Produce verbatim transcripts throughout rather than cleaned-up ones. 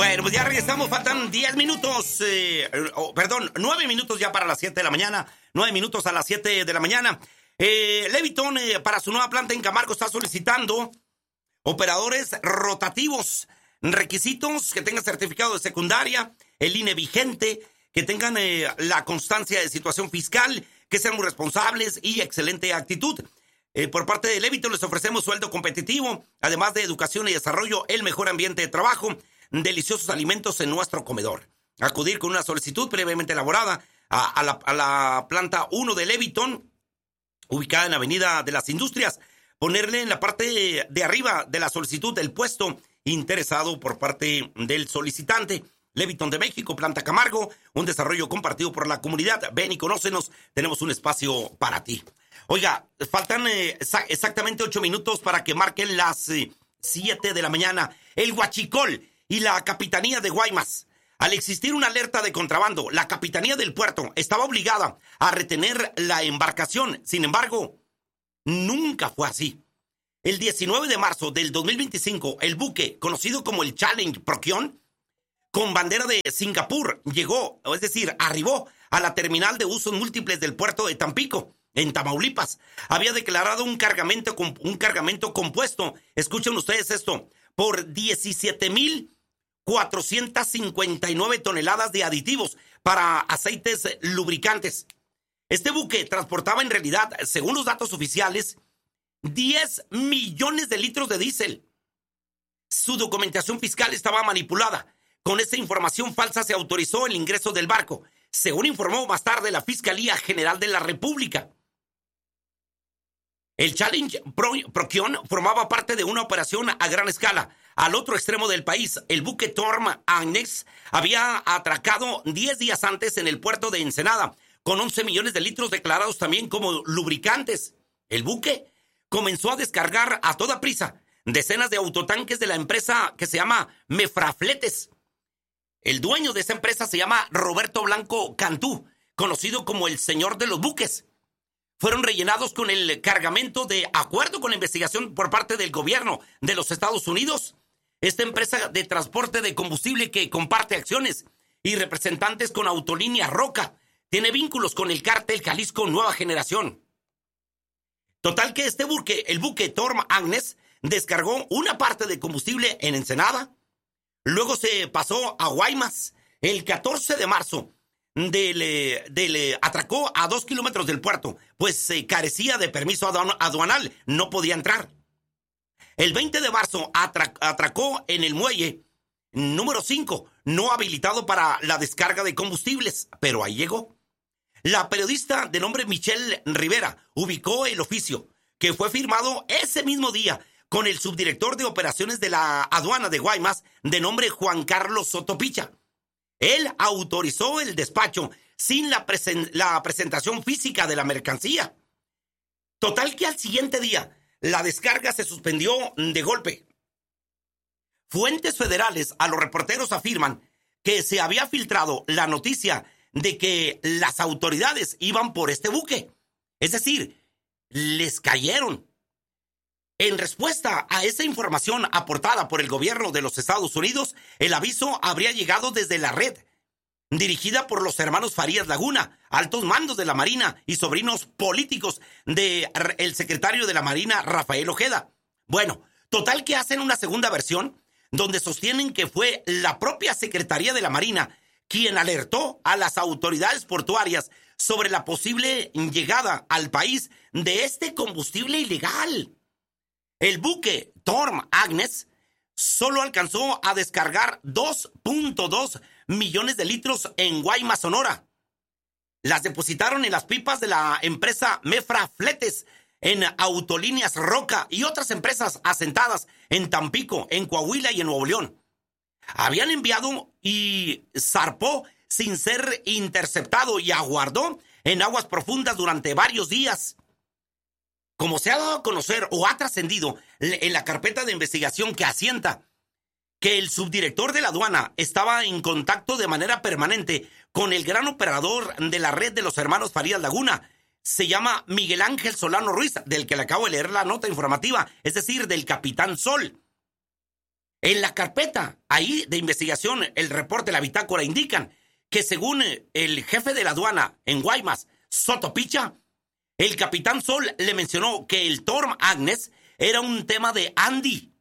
Bueno, pues ya regresamos, faltan diez minutos, eh, oh, perdón, nueve minutos ya para las siete de la mañana, nueve minutos a las siete de la mañana. Eh, Leviton, eh, para su nueva planta en Camargo, está solicitando operadores rotativos, requisitos que tengan certificado de secundaria, el I N E vigente, que tengan eh, la constancia de situación fiscal, que sean muy responsables y excelente actitud. Eh, por parte de Leviton les ofrecemos sueldo competitivo, además de educación y desarrollo, el mejor ambiente de trabajo, deliciosos alimentos en nuestro comedor. Acudir con una solicitud previamente elaborada a, a, la, a la planta uno de Leviton, ubicada en Avenida de las Industrias. Ponerle en la parte de arriba de la solicitud del puesto interesado por parte del solicitante. Leviton de México, planta Camargo, un desarrollo compartido por la comunidad. Ven y conócenos, tenemos un espacio para ti. Oiga, faltan eh, exactamente ocho minutos para que marquen las eh, siete de la mañana. El Huachicol y la Capitanía de Guaymas. Al existir una alerta de contrabando, la Capitanía del Puerto estaba obligada a retener la embarcación. Sin embargo, nunca fue así. El diecinueve de marzo del dos mil veinticinco, el buque, conocido como el Challenge Procyon, con bandera de Singapur, llegó, es decir, arribó a la terminal de usos múltiples del puerto de Tampico, en Tamaulipas. Había declarado un cargamento, un cargamento compuesto, escuchen ustedes esto, por diecisiete mil cuatrocientas cincuenta y nueve toneladas de aditivos para aceites lubricantes. Este buque transportaba en realidad, según los datos oficiales, diez millones de litros de diésel. Su documentación fiscal estaba manipulada. Con esta información falsa se autorizó el ingreso del barco, según informó más tarde la Fiscalía General de la República. El Challenge Procyon formaba parte de una operación a gran escala. Al otro extremo del país, el buque Torm Agnes había atracado diez días antes en el puerto de Ensenada, con once millones de litros declarados también como lubricantes. El buque comenzó a descargar a toda prisa decenas de autotanques de la empresa que se llama Mefrafletes. El dueño de esa empresa se llama Roberto Blanco Cantú, conocido como el señor de los buques. Fueron rellenados con el cargamento de acuerdo con la investigación por parte del gobierno de los Estados Unidos. Esta empresa de transporte de combustible que comparte acciones y representantes con Autolínea Roca tiene vínculos con el cártel Jalisco Nueva Generación. Total que este buque, el buque Torm Agnes, descargó una parte de combustible en Ensenada. Luego se pasó a Guaymas. El catorce de marzo del, del, atracó a dos kilómetros del puerto, pues eh, carecía de permiso aduanal, no podía entrar. El veinte de marzo atra, atracó en el muelle número cinco, no habilitado para la descarga de combustibles, pero ahí llegó. La periodista de nombre Michelle Rivera ubicó el oficio, que fue firmado ese mismo día con el subdirector de operaciones de la aduana de Guaymas, de nombre Juan Carlos Sotopicha. Él autorizó el despacho sin la, presen- la presentación física de la mercancía. Total que al siguiente día, la descarga se suspendió de golpe. Fuentes federales a los reporteros afirman que se había filtrado la noticia de que las autoridades iban por este buque. Es decir, les cayeron. En respuesta a esa información aportada por el gobierno de los Estados Unidos, el aviso habría llegado desde la red, dirigida por los hermanos Farías Laguna, altos mandos de la Marina y sobrinos políticos del secretario de la Marina, Rafael Ojeda. Bueno, total que hacen una segunda versión, donde sostienen que fue la propia Secretaría de la Marina quien alertó a las autoridades portuarias sobre la posible llegada al país de este combustible ilegal. El buque Torm Agnes solo alcanzó a descargar dos punto dos millones de litros en Guaymas, Sonora. Las depositaron en las pipas de la empresa Mefrafletes, en Autolíneas Roca y otras empresas asentadas en Tampico, en Coahuila y en Nuevo León. Habían enviado y zarpó sin ser interceptado y aguardó en aguas profundas durante varios días. Como se ha dado a conocer o ha trascendido en la carpeta de investigación que asienta que el subdirector de la aduana estaba en contacto de manera permanente con el gran operador de la red de los hermanos Farías Laguna, se llama Miguel Ángel Solano Ruiz, del que le acabo de leer la nota informativa, es decir, del Capitán Sol. En la carpeta ahí de investigación, el reporte, la bitácora indican que según el jefe de la aduana en Guaymas, Soto Picha, el capitán Sol le mencionó que el Torm Agnes era un tema de Andy,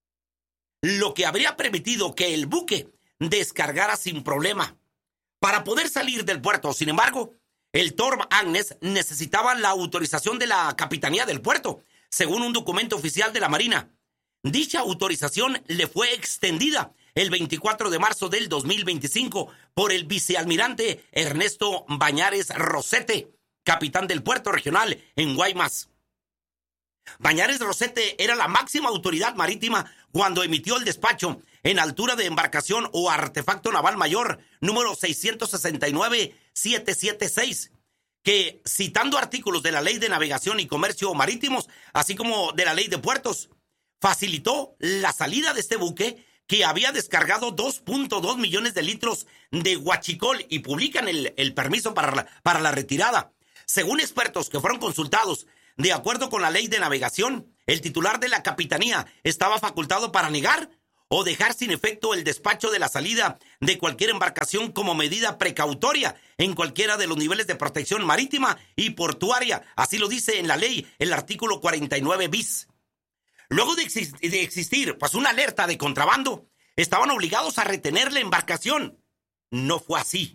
lo que habría permitido que el buque descargara sin problema. Para poder salir del puerto, sin embargo, el Torm Agnes necesitaba la autorización de la Capitanía del Puerto, según un documento oficial de la Marina. Dicha autorización le fue extendida el veinticuatro de marzo del dos mil veinticinco por el vicealmirante Ernesto Bañares Rosete, capitán del puerto regional en Guaymas. Bañares Rosete era la máxima autoridad marítima cuando emitió el despacho en altura de embarcación o artefacto naval mayor número seiscientos sesenta y nueve setecientos setenta y seis, que, citando artículos de la Ley de Navegación y Comercio Marítimos, así como de la Ley de Puertos, facilitó la salida de este buque que había descargado dos punto dos millones de litros de huachicol y publican el, el permiso para la, para la retirada. Según expertos que fueron consultados, de acuerdo con la Ley de Navegación, el titular de la Capitanía estaba facultado para negar o dejar sin efecto el despacho de la salida de cualquier embarcación como medida precautoria en cualquiera de los niveles de protección marítima y portuaria. Así lo dice en la ley el artículo cuarenta y nueve bis. Luego de, exist- de existir pues, una alerta de contrabando, estaban obligados a retener la embarcación. No fue así.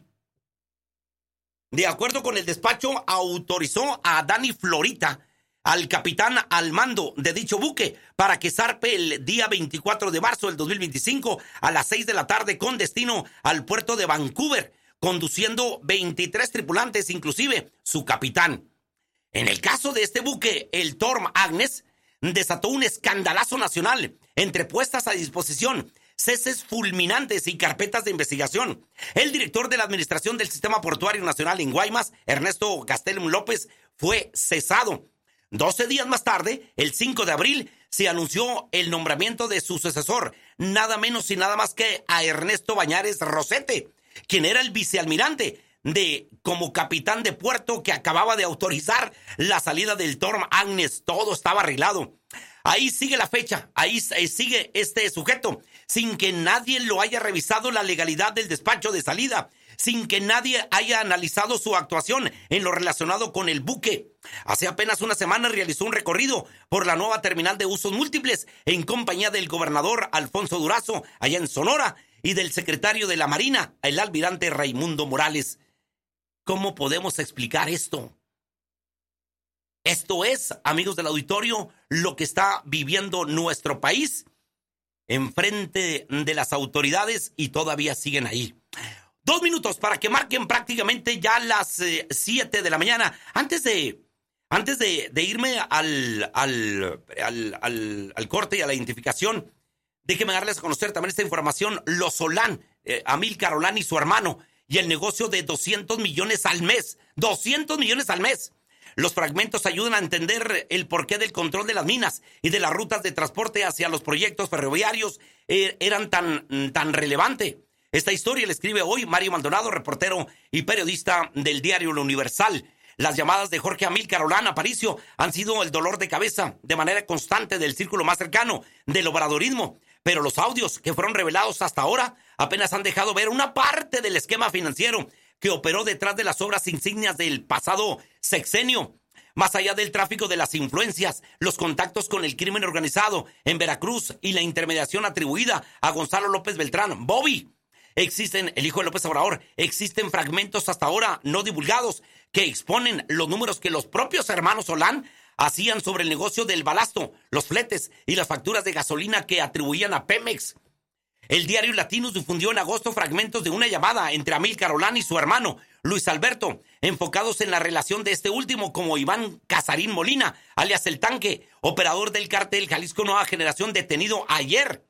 De acuerdo con el despacho, autorizó a Dani Florita, al capitán al mando de dicho buque, para que zarpe el día veinticuatro de marzo del dos mil veinticinco a las seis de la tarde con destino al puerto de Vancouver, conduciendo veintitrés tripulantes, inclusive su capitán. En el caso de este buque, el Torm Agnes, desató un escandalazo nacional entre puestas a disposición, ceses fulminantes y carpetas de investigación. El director de la Administración del Sistema Portuario Nacional en Guaymas, Ernesto Gastelum López, fue cesado. Doce días más tarde, el cinco de abril, se anunció el nombramiento de su sucesor, nada menos y nada más que a Ernesto Bañares Rosete, quien era el vicealmirante de como capitán de puerto que acababa de autorizar la salida del Torm Agnes. Todo estaba arreglado. Ahí sigue la fecha, ahí sigue este sujeto, sin que nadie lo haya revisado la legalidad del despacho de salida, sin que nadie haya analizado su actuación en lo relacionado con el buque. Hace apenas una semana realizó un recorrido por la nueva terminal de usos múltiples en compañía del gobernador Alfonso Durazo, allá en Sonora, y del secretario de la Marina, el almirante Raimundo Morales. ¿Cómo podemos explicar esto? Esto es, amigos del auditorio, lo que está viviendo nuestro país enfrente de las autoridades y todavía siguen ahí. Dos minutos para que marquen prácticamente ya las eh, siete de la mañana. Antes de, antes de, de irme al, al, al, al, al corte y a la identificación, déjenme darles a conocer también esta información. Los Solán, eh, Amílcar Olán y su hermano, y el negocio de doscientos millones al mes. doscientos millones al mes. Los fragmentos ayudan a entender el porqué del control de las minas y de las rutas de transporte hacia los proyectos ferroviarios eh, eran tan, tan relevante. Esta historia la escribe hoy Mario Maldonado, reportero y periodista del diario La Universal. Las llamadas de Jorge Amílcar Olán Aparicio han sido el dolor de cabeza de manera constante del círculo más cercano del obradorismo. Pero los audios que fueron revelados hasta ahora apenas han dejado ver una parte del esquema financiero que operó detrás de las obras insignias del pasado sexenio. Más allá del tráfico de las influencias, los contactos con el crimen organizado en Veracruz y la intermediación atribuida a Gonzalo López Beltrán, Bobby. Existen, el hijo de López Obrador, existen fragmentos hasta ahora no divulgados que exponen los números que los propios hermanos Olán hacían sobre el negocio del balasto, los fletes y las facturas de gasolina que atribuían a Pemex. El diario Latinos difundió en agosto fragmentos de una llamada entre Amílcar Olán y su hermano, Luis Alberto, enfocados en la relación de este último como Iván Casarín Molina, alias El Tanque, operador del cártel Jalisco Nueva Generación, detenido ayer.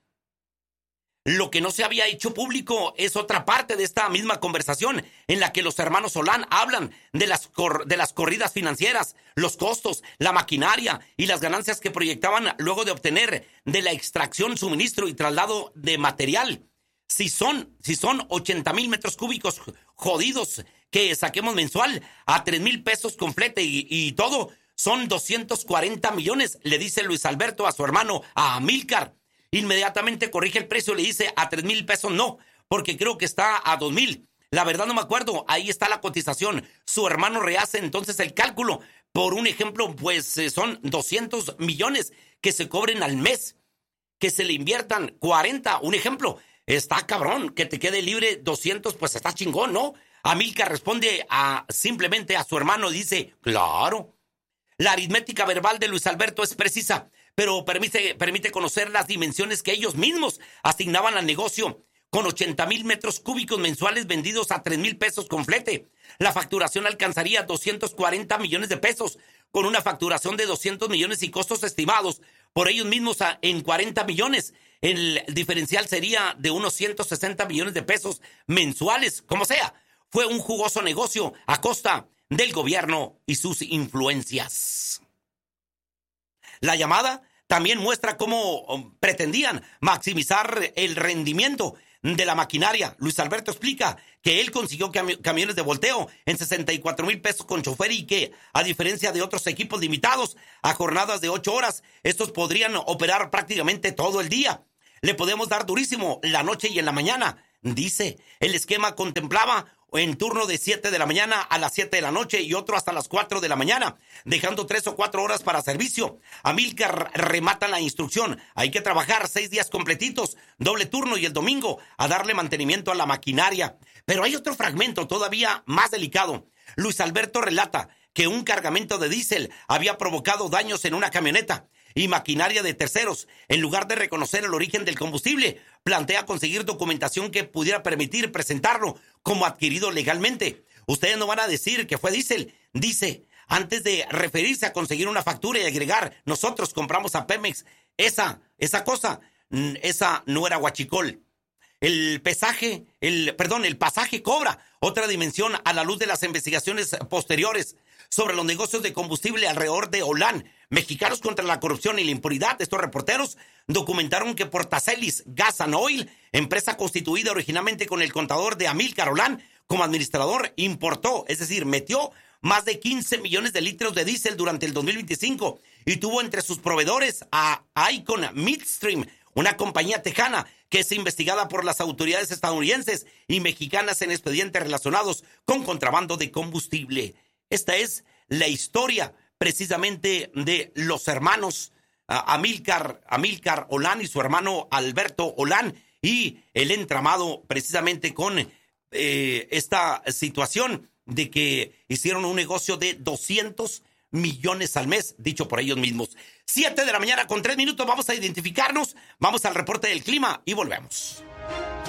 Lo que no se había hecho público es otra parte de esta misma conversación en la que los hermanos Solán hablan de las, cor- de las corridas financieras, los costos, la maquinaria y las ganancias que proyectaban luego de obtener de la extracción, suministro y traslado de material. Si son, si son ochenta mil metros cúbicos jodidos que saquemos mensual a tres mil pesos con flete y, y todo, son doscientos cuarenta millones, le dice Luis Alberto a su hermano, a Amílcar. Inmediatamente corrige el precio, le dice a tres mil pesos no, porque creo que está a dos mil. La verdad no me acuerdo, ahí está la cotización. Su hermano rehace entonces el cálculo. Por un ejemplo, pues eh, son doscientos millones que se cobren al mes, que se le inviertan cuarenta, un ejemplo. Está cabrón, que te quede libre doscientos, pues está chingón, ¿no? Amílcar responde a, simplemente a su hermano y dice, claro. La aritmética verbal de Luis Alberto es precisa, pero permite, permite conocer las dimensiones que ellos mismos asignaban al negocio. Con ochenta mil metros cúbicos mensuales vendidos a tres mil pesos con flete, la facturación alcanzaría doscientos cuarenta millones de pesos, con una facturación de doscientos millones y costos estimados por ellos mismos a, en cuarenta millones. El diferencial sería de unos ciento sesenta millones de pesos mensuales. Como sea, fue un jugoso negocio a costa del gobierno y sus influencias. La llamada también muestra cómo pretendían maximizar el rendimiento de la maquinaria. Luis Alberto explica que él consiguió cami- camiones de volteo en sesenta y cuatro mil pesos con chofer y que, a diferencia de otros equipos limitados a jornadas de ocho horas, estos podrían operar prácticamente todo el día. Le podemos dar durísimo la noche y en la mañana, dice. El esquema contemplaba en turno de siete de la mañana a las siete de la noche y otro hasta las cuatro de la mañana, dejando tres o cuatro horas para servicio. Amílcar remata la instrucción. Hay que trabajar seis días completitos, doble turno y el domingo a darle mantenimiento a la maquinaria. Pero hay otro fragmento todavía más delicado. Luis Alberto relata que un cargamento de diésel había provocado daños en una camioneta y maquinaria de terceros. En lugar de reconocer el origen del combustible, plantea conseguir documentación que pudiera permitir presentarlo como adquirido legalmente. Ustedes no van a decir que fue diésel. Dice, antes de referirse a conseguir una factura y agregar, nosotros compramos a Pemex. Esa, esa cosa, esa no era huachicol. El pesaje, el, perdón, el pasaje cobra otra dimensión a la luz de las investigaciones posteriores sobre los negocios de combustible alrededor de Olán. Mexicanos contra la corrupción y la impunidad. Estos reporteros documentaron que Portacelis Gas and Oil, empresa constituida originalmente con el contador de Amílcar Olán como administrador, importó, es decir, metió más de quince millones de litros de diésel durante el dos mil veinticinco y tuvo entre sus proveedores a Icon Midstream, una compañía tejana que es investigada por las autoridades estadounidenses y mexicanas en expedientes relacionados con contrabando de combustible. Esta es la historia precisamente de los hermanos uh, Amílcar, Amílcar Olán y su hermano Alberto Olán y el entramado precisamente con eh, esta situación de que hicieron un negocio de doscientos millones al mes, dicho por ellos mismos. Siete de la mañana con tres minutos, vamos a identificarnos, vamos al reporte del clima y volvemos.